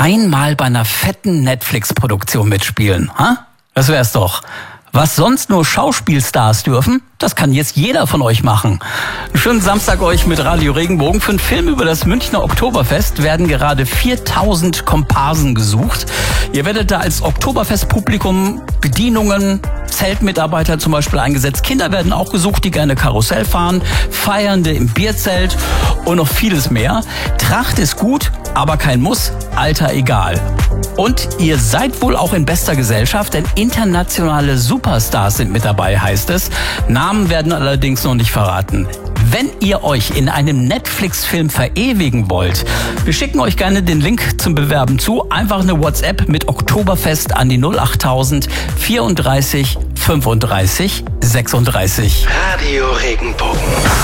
Einmal bei einer fetten Netflix-Produktion mitspielen, ha? Das wär's doch. Was sonst nur Schauspielstars dürfen, das kann jetzt jeder von euch machen. Einen schönen Samstag euch mit Radio Regenbogen. Für einen Film über das Münchner Oktoberfest werden gerade 4000 Komparsen gesucht. Ihr werdet da als Oktoberfestpublikum Bedienungen, Zeltmitarbeiter zum Beispiel eingesetzt. Kinder werden auch gesucht, die gerne Karussell fahren, Feiernde im Bierzelt und noch vieles mehr. Tracht ist gut, aber kein Muss, Alter egal. Und ihr seid wohl auch in bester Gesellschaft, denn internationale Superstars sind mit dabei, heißt es. Namen werden allerdings noch nicht verraten. Wenn ihr euch in einem Netflix-Film verewigen wollt, wir schicken euch gerne den Link zum Bewerben zu. Einfach eine WhatsApp mit Oktoberfest an die 08000 34 35 36. Radio Regenbogen.